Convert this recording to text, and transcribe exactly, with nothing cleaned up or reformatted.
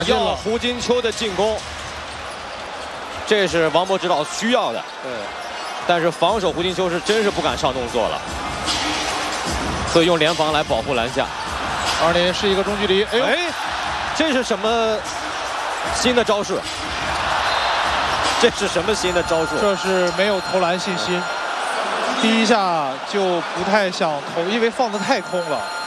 要胡金秋的进攻，这是王博指导需要的。 对， 但是防守胡金秋是真是不敢上动作了，所以用联防来保护篮下。 二林是一个中距离，哎呦， 哎，这是什么新的招式？这是什么新的招数？ 这是没有投篮信心，第一下就不太想投，因为放得太空了。